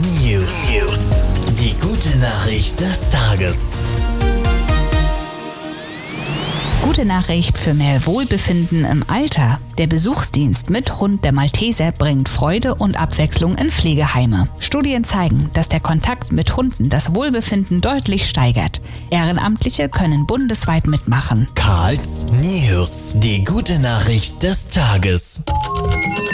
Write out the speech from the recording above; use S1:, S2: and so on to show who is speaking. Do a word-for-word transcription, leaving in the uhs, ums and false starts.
S1: News. News. Die gute Nachricht des Tages.
S2: Gute Nachricht für mehr Wohlbefinden im Alter. Der Besuchsdienst mit Hund der Malteser bringt Freude und Abwechslung in Pflegeheime. Studien zeigen, dass der Kontakt mit Hunden das Wohlbefinden deutlich steigert. Ehrenamtliche können bundesweit mitmachen.
S1: Karls News. Die gute Nachricht des Tages.